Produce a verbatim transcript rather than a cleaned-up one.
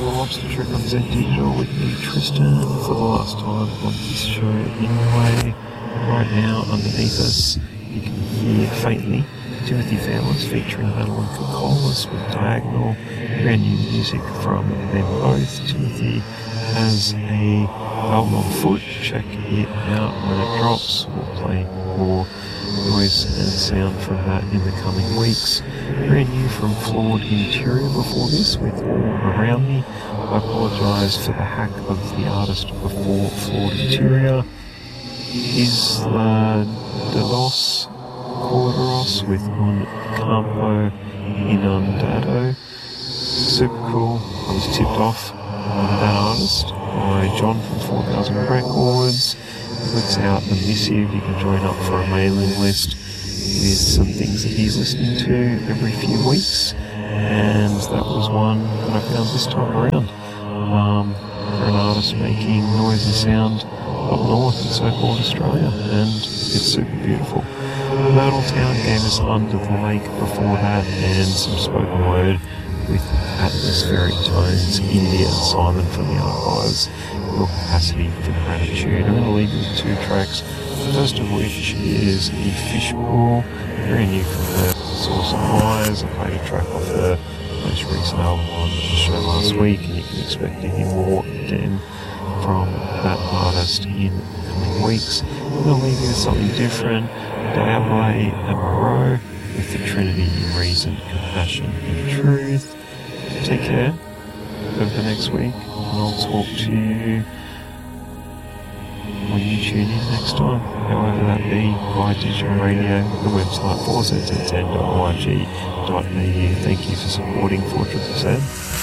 the Lobster Trick on Z Digital with me, Tristan, for the last time on this show anyway. Right now, underneath us, you can hear faintly Timothy Fowlers featuring Madeline Kokolas with Diagonal. Brand new music from them both. Timothy has a album on foot. Check it out when it drops. We'll play more noise and sound from that in the coming weeks. Brand new from Flawed Interior before this with All Around Me. I apologise for the hack of the artist before Flawed Interior. Isla de los Corderos with Un Campo Inundado. Super cool. I was tipped off by that artist by John from four thousand Records. Puts out a missive. You can join up for a mailing list with some things that he's listening to every few weeks, and that was one that I found this time around. Um, for an artist making noise and sound up north in so-called Australia, and it's super beautiful. Myrtle Town gave us Under the Lake before that, and some spoken word with atmospheric tones. India and Simon from the Archives. Your Capacity for Gratitude. I'm going to leave you with two tracks, the first of which is The Fishbowl, very new from her Source of Eyes. I played a track off her most recent album on the show last week, and you can expect to hear more again from that artist in the coming weeks. I'm going to leave you with something different. Diable and Moreau with the Trinity in Reason, Compassion and Truth. Take care over the next week, and I'll talk to you when you tune in next time, however that be, via digital radio, the website four z z z dot org dot a u. Thank you for supporting four Z Z Z.